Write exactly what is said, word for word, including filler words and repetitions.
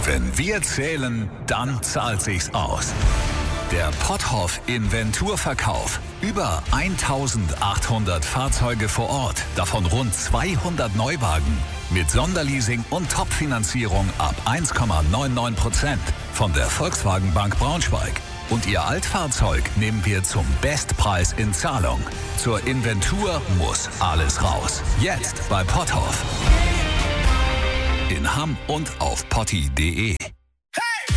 Wenn wir zählen, dann zahlt sich's aus. Der Potthoff Inventurverkauf. Über eintausendachthundert Fahrzeuge vor Ort, davon rund zweihundert Neuwagen. Mit Sonderleasing und Top-Finanzierung ab eins Komma neunundneunzig Prozent von der Volkswagen Bank Braunschweig. Und Ihr Altfahrzeug nehmen wir zum Bestpreis in Zahlung. Zur Inventur muss alles raus. Jetzt bei Potthoff. In Hamm und auf potti punkt de.